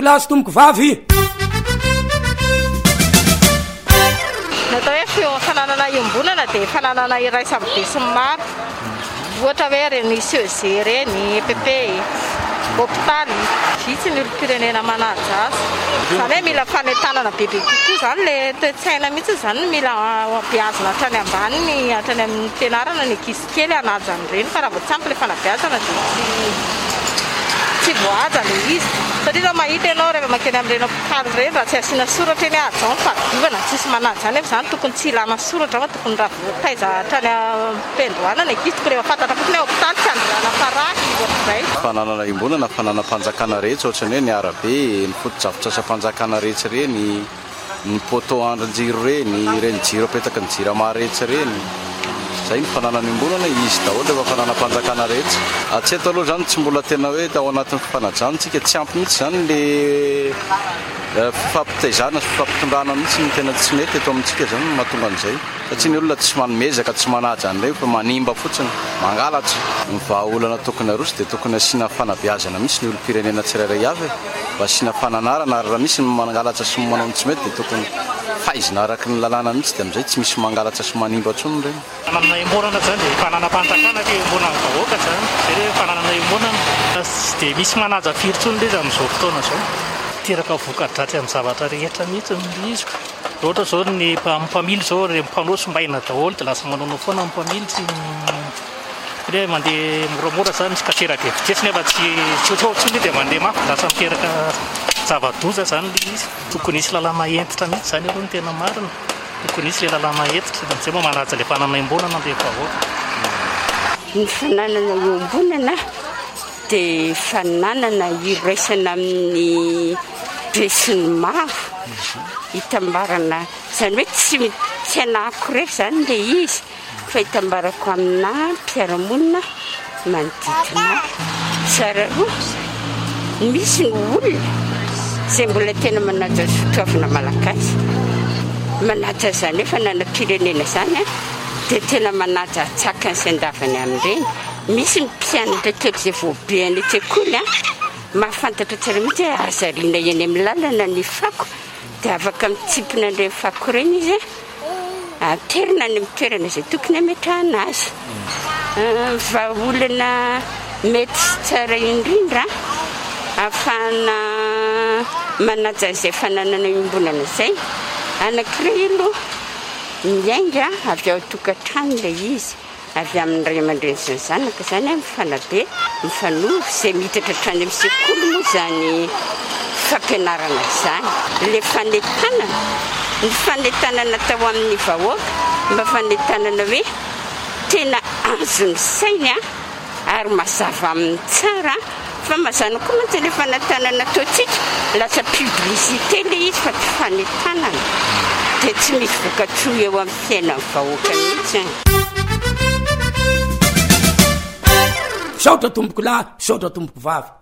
lahy sy tomboko vavy. Natao hoe fananana iombonana dia fananana iray sabobe sy maro. Ohatra hoe reny CEG reny, EPP, hôpitaly, vitsy ny olom-pirenena manaja azy. Izany hoe mila fanetanana bebe kokoa izany le toe-tsaina mihitsy izany mila beazina hatrany ambaniny, hatrany amin'ny fianarana ny ankizy kely hanaja an'ireny fa raha vao tsy ampy ilay fanabeazana dia tsy voahaja ilay izy. Satria raha mahita ianao rehefa makeny amin'ireny hôpitaly ireny raha tsy asiana soratra eny ahajao ny fadiovana tsisy manaja izany izany tokony tsy ilana soratra fa tokony raha voataiza hatrany am-pendohana ny ankizy tokony rehefa fantatra fotsiny hoe hôpitaly tsy androana parasy ohatr'izay. Fananana imbonana fananam-panjakana rehetra ohatrany hoe ny arabe, ny foto-drafitrasa-panjakana rehetra ireny, ny poto andrin-jiro ireny jiro apetaka ny jirama rehetra ireny. Zay ny fananana imbonana izy daholo rehefa fananam-panjakana rehetra. Hatreto aloha zany tsy mbola tena hoe ao anatin'ny fifanajana tsy ampy mihitsy zany le fifampitaizana sy fifampitondrana mihitsy ny tena tsy mety eto amintsika zany mahatonga an'izay satria ny olona tsy manomezaka tsy manaja an'ireny fa manimba fotsiny mangalatra. Ny vahaolana tokony aroso dia tokony asiana fanabeazana mihitsy ny olom-pirenena tsirairay avy mba asiana fananarana ary raha misy ny mangalatra sy manao ny tsy mety dia tokony fahaizina araky ny lalàna mihitsy dia amin'izay tsy misy mangalatra sy manimba ntsony ireny. Fananana imbonana zany dia fananam-panjakana ke imbonana vahoaka zany zay hoe fananana imbonana tsy dia misy manaja firy ntsony le izy amin'izao fotoana zao. Teraka voka-dratsy amin'ny zavatra rehetra mihitsy ny izy. Ohatra zao ny mpamily zao mpanao-sombaina daholo dia lasa manao foana mpamily tsy hoe mandeha moramora zany tsy kasera dia fitsetsy nefa tsy tsotsotsony dia mandeha mafy lasa miteraka zava-doza zany le izy. Tokony isy lalàna entitra mihitsy zany aloha ny tena marina. Tokony isy le lalàna entitra dia amin'izay moa manaja le fananana imbonana le vahoaka. Ny fananana iombonana dia fananana iraisana amin'ny be sy ny maro hitambarana izany hoe tsy anahako rery izany ilay izy fa hitambarako amina mpiara-monina manodidina tsara roa. Misy ny olona izay mbola tena manaja sotroavina malagasy manaja izany hoe fananam-pirenena izany dia tena manaja atsakany sy andavany amin'ireny. Misy ny mpianatra kely izay voabe any an-tsekoly mahafantatra tsara mihitsy hoe azariana eny amin'ny lalana ny fako dia afaka mitsipona an'ireny fako ireny izy aterina any amin'ny toerana izay tokony hametrahana azy. Vahaolana mety sy tsara indrindra ahafahana manaja izay fananana imbonana izay anankiray aloha miainga avy ao tokantrano ilay izy avy amin'ny ray aman-dreny sy ny zanaka izany mifanabe mifanohy izay miditra hatrany amin'ny sekoly moa izany fampianarana izany. Le fanetanana ny fanetanana tao amin'ny vahoaka mba fanetanana hoe tena azo ny sainy ary mazava amin'ny tsara fa mazana koa mantsy le fanetanana ataontsika lasa publicité le izy fa tsy fanetanana dia tsy misy voka-tsoa eo amin'ny fiainan'ny vahoaka mihitsy. Saotra tomboko lahy, saotra tomboko vavy.